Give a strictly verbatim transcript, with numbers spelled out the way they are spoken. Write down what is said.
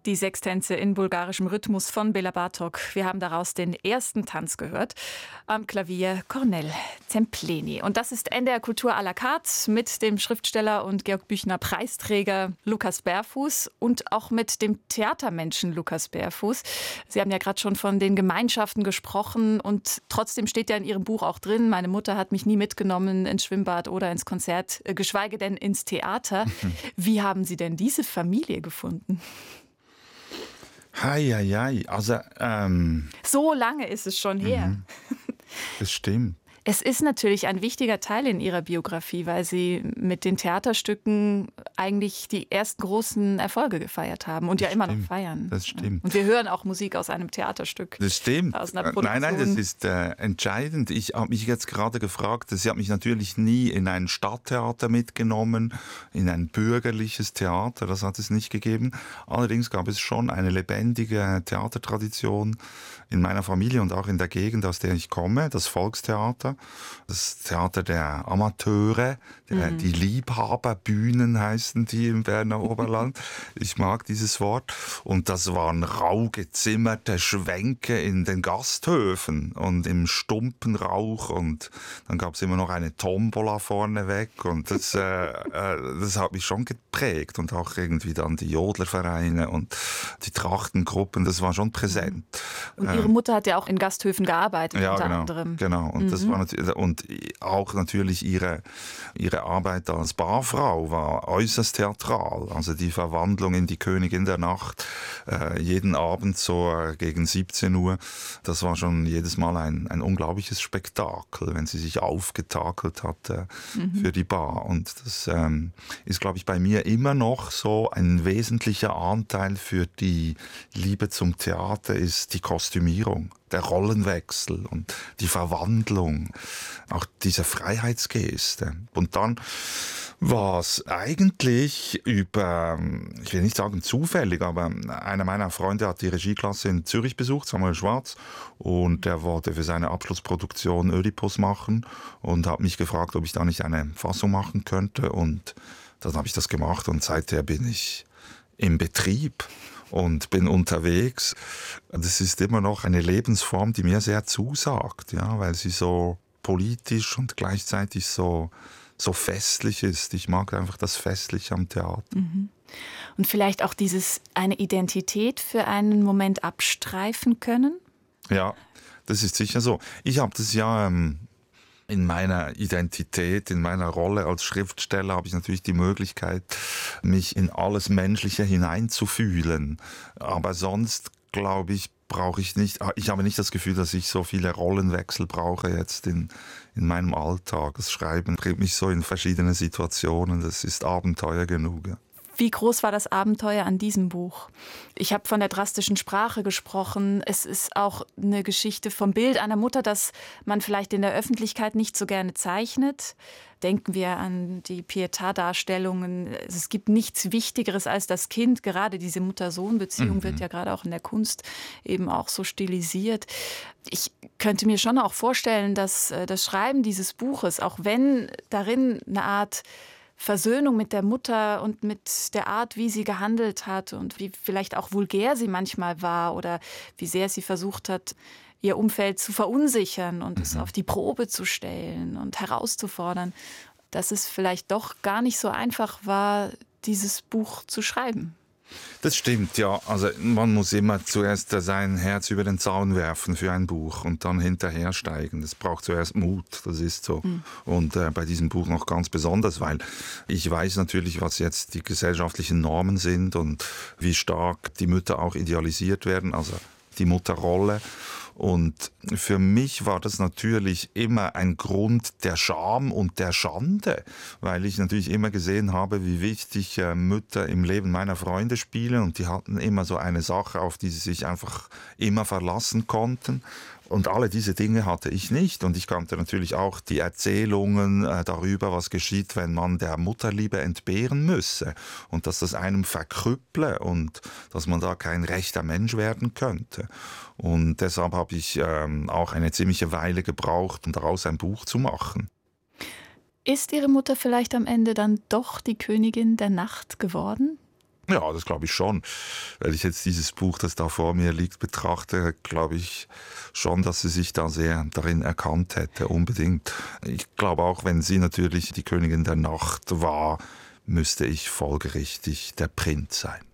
Die Sextänze in bulgarischem Rhythmus von Bela Bartok. Wir haben daraus den ersten Tanz gehört. Am Klavier Cornel Zempleni. Und das ist N D R Kultur à la carte mit dem Schriftsteller und Georg Büchner Preisträger Lukas Berfuß und auch mit dem Theatermenschen Lukas Berfuß. Sie haben ja gerade schon von den Gemeinschaften gesprochen und trotzdem steht ja in Ihrem Buch auch drin, meine Mutter hat mich nie mitgenommen ins Schwimmbad oder ins Konzert, geschweige denn ins Theater. Wie haben Sie denn diese Familie gefunden? Hei, hei, hei. Also, ähm, so lange ist es schon her. Mhm. Das stimmt. Es ist natürlich ein wichtiger Teil in Ihrer Biografie, weil Sie mit den Theaterstücken eigentlich die ersten großen Erfolge gefeiert haben und Das ja immer stimmt. noch feiern. Das stimmt. Und wir hören auch Musik aus einem Theaterstück. Das stimmt. Aus einer Nein, Produktion. nein, das ist äh, entscheidend. Ich habe mich jetzt gerade gefragt, sie hat mich natürlich nie in ein Stadttheater mitgenommen, in ein bürgerliches Theater, das hat es nicht gegeben. Allerdings gab es schon eine lebendige Theatertradition in meiner Familie und auch in der Gegend, aus der ich komme, das Volkstheater, das Theater der Amateure, der, Mhm. die Liebhaberbühnen heißen die im Berner Oberland. Ich mag dieses Wort. Und das waren rau gezimmerte Schwänke in den Gasthöfen und im Stumpenrauch und dann gab es immer noch eine Tombola vorneweg und das, äh, äh, das hat mich schon geprägt und auch irgendwie dann die Jodlervereine und die Trachtengruppen, das war schon präsent. Und Ihre Mutter hat ja auch in Gasthöfen gearbeitet, Ja, unter genau, anderem. genau. Und, das war natürlich, und auch natürlich ihre, ihre Arbeit als Barfrau war äußerst theatral. Also die Verwandlung in die Königin der Nacht, äh, jeden Abend so äh, gegen siebzehn Uhr, das war schon jedes Mal ein, ein unglaubliches Spektakel, wenn sie sich aufgetakelt hat äh, mhm. für die Bar. Und das ähm, ist, glaube ich, bei mir immer noch so ein wesentlicher Anteil für die Liebe zum Theater ist die Kostümierung, der Rollenwechsel und die Verwandlung, auch diese Freiheitsgeste. Und dann war es eigentlich über, ich will nicht sagen zufällig, aber einer meiner Freunde hat die Regieklasse in Zürich besucht, Samuel Schwarz, und der wollte für seine Abschlussproduktion Ödipus machen und hat mich gefragt, ob ich da nicht eine Fassung machen könnte. Und dann habe ich das gemacht und seither bin ich im Betrieb und bin unterwegs. Das ist immer noch eine Lebensform, die mir sehr zusagt, ja, weil sie so politisch und gleichzeitig so, so festlich ist. Ich mag einfach das Festliche am Theater. Mhm. Und vielleicht auch dieses eine Identität für einen Moment abstreifen können? Ja, das ist sicher so. Ich habe das ja ähm, in meiner Identität, in meiner Rolle als Schriftsteller habe ich natürlich die Möglichkeit, mich in alles Menschliche hineinzufühlen. Aber sonst, glaube ich, brauche ich nicht, ich habe nicht das Gefühl, dass ich so viele Rollenwechsel brauche jetzt in, in meinem Alltag. Das Schreiben bringt mich so in verschiedene Situationen, das ist Abenteuer genug. Ja. Wie groß war das Abenteuer an diesem Buch? Ich habe von der drastischen Sprache gesprochen. Es ist auch eine Geschichte vom Bild einer Mutter, das man vielleicht in der Öffentlichkeit nicht so gerne zeichnet. Denken wir an die Pietà-Darstellungen. Es gibt nichts Wichtigeres als das Kind. Gerade diese Mutter-Sohn-Beziehung mhm. wird ja gerade auch in der Kunst eben auch so stilisiert. Ich könnte mir schon auch vorstellen, dass das Schreiben dieses Buches, auch wenn darin eine Art Versöhnung mit der Mutter und mit der Art, wie sie gehandelt hat und wie vielleicht auch vulgär sie manchmal war oder wie sehr sie versucht hat, ihr Umfeld zu verunsichern und mhm. es auf die Probe zu stellen und herauszufordern, dass es vielleicht doch gar nicht so einfach war, dieses Buch zu schreiben. Das stimmt, ja. Also man muss immer zuerst sein Herz über den Zaun werfen für ein Buch und dann hinterher steigen. Das braucht zuerst Mut, das ist so. Mhm. Und äh, bei diesem Buch noch ganz besonders, weil ich weiß natürlich, was jetzt die gesellschaftlichen Normen sind und wie stark die Mütter auch idealisiert werden, also die Mutterrolle. Und für mich war das natürlich immer ein Grund der Scham und der Schande, weil ich natürlich immer gesehen habe, wie wichtig äh, Mütter im Leben meiner Freunde spielen und die hatten immer so eine Sache, auf die sie sich einfach immer verlassen konnten. Und alle diese Dinge hatte ich nicht. Und ich kannte natürlich auch die Erzählungen äh, darüber, was geschieht, wenn man der Mutterliebe entbehren müsse. Und dass das einem verkrüpple und dass man da kein rechter Mensch werden könnte. Und deshalb habe ich ähm, auch eine ziemliche Weile gebraucht, um daraus ein Buch zu machen. Ist Ihre Mutter vielleicht am Ende dann doch die Königin der Nacht geworden? Ja, das glaube ich schon. Wenn ich jetzt dieses Buch, das da vor mir liegt, betrachte, glaube ich schon, dass sie sich da sehr darin erkannt hätte, unbedingt. Ich glaube auch, wenn sie natürlich die Königin der Nacht war, müsste ich folgerichtig der Prinz sein.